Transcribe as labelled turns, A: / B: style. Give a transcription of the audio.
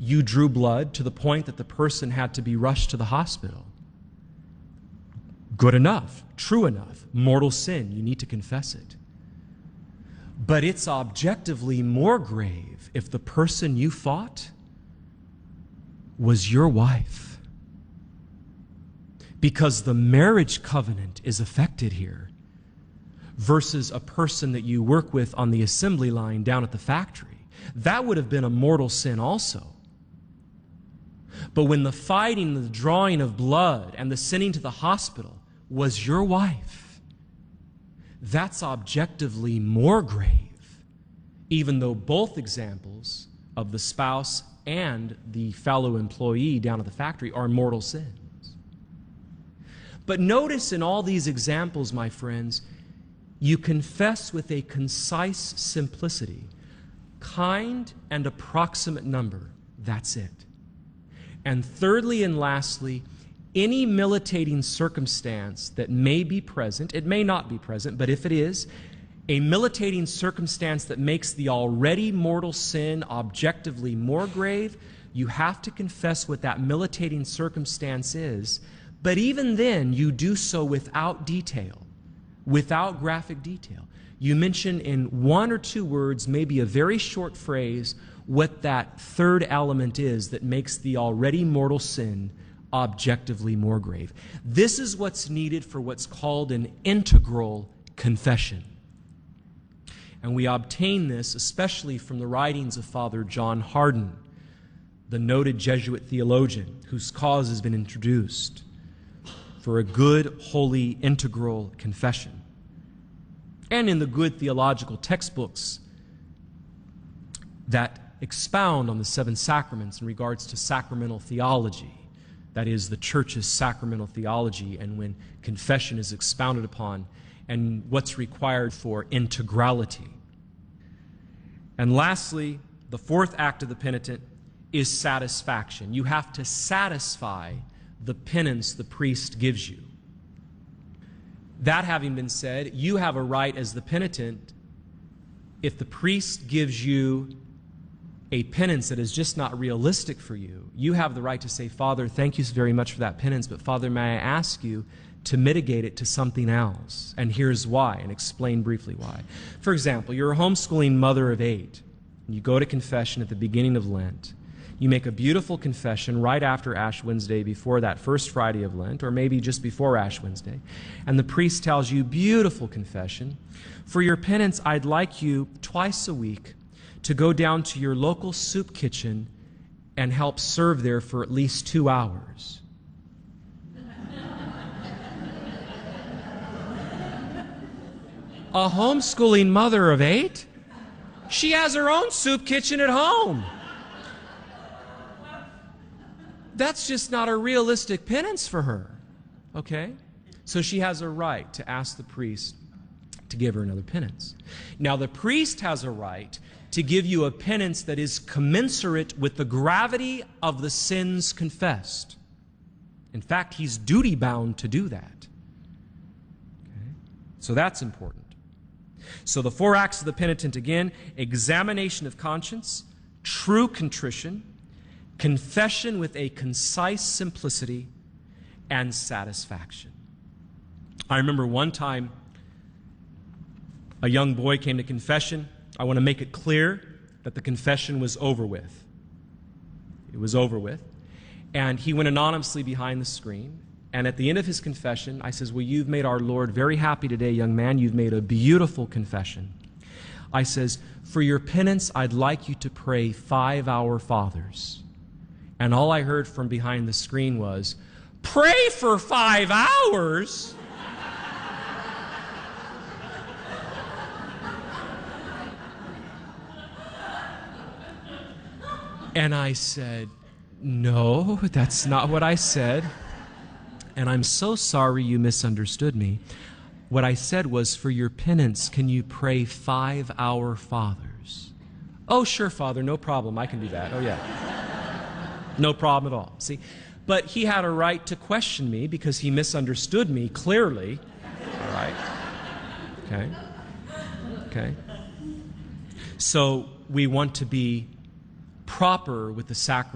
A: You drew blood to the point that the person had to be rushed to the hospital. Good enough, true enough, mortal sin, you need to confess it. But it's objectively more grave if the person you fought was your wife. Because the marriage covenant is affected here versus a person that you work with on the assembly line down at the factory. That would have been a mortal sin also. But when the fighting, the drawing of blood, and the sending to the hospital was your wife, that's objectively more grave, even though both examples of the spouse and the fellow employee down at the factory are mortal sins. But notice in all these examples, my friends, you confess with a concise simplicity, kind and approximate number, that's it. And thirdly and lastly, any militating circumstance that may be present, it may not be present, but if it is, a militating circumstance that makes the already mortal sin objectively more grave, you have to confess what that militating circumstance is. But even then, you do so without detail, without graphic detail. You mention in one or two words, maybe a very short phrase, what that third element is that makes the already mortal sin objectively more grave. This is what's needed for what's called an integral confession. And we obtain this especially from the writings of Father John Hardon, the noted Jesuit theologian whose cause has been introduced for a good, holy, integral confession. And in the good theological textbooks that expound on the seven sacraments in regards to sacramental theology, that is, the Church's sacramental theology, and when confession is expounded upon, and what's required for integrality. And lastly, the fourth act of the penitent is satisfaction. You have to satisfy the penance the priest gives you. That having been said, you have a right as the penitent, if the priest gives you a penance that is just not realistic for you, you have the right to say, Father, thank you very much for that penance, but Father, may I ask you to mitigate it to something else? And here's why, and explain briefly why. For example, you're a homeschooling mother of 8, and you go to confession at the beginning of Lent. You make a beautiful confession right after Ash Wednesday, before that first Friday of Lent, or maybe just before Ash Wednesday. And the priest tells you, beautiful confession, for your penance, I'd like you twice a week to go down to your local soup kitchen and help serve there for at least 2 hours. A homeschooling mother of 8? She has her own soup kitchen at home. That's just not a realistic penance for her, okay? So she has a right to ask the priest to give her another penance. Now, the priest has a right to give you a penance that is commensurate with the gravity of the sins confessed. In fact, he's duty-bound to do that. Okay? So that's important. So the 4 acts of the penitent, again, examination of conscience, true contrition, confession with a concise simplicity, and satisfaction. I remember one time a young boy came to confession. I want to make it clear that the confession was over with. It was over with. And he went anonymously behind the screen. And at the end of his confession, I says, well, you've made our Lord very happy today, young man. You've made a beautiful confession. I says, for your penance, I'd like you to pray 5 Our Fathers. And all I heard from behind the screen was, pray for 5 hours? And I said, no, that's not what I said. And I'm so sorry you misunderstood me. What I said was, for your penance, can you pray 5 Our Fathers? Oh, sure, Father, no problem. I can do that. Oh, yeah. No problem at all. See? But he had a right to question me because he misunderstood me clearly. All right? Okay? Okay? So we want to be proper with the sacrament.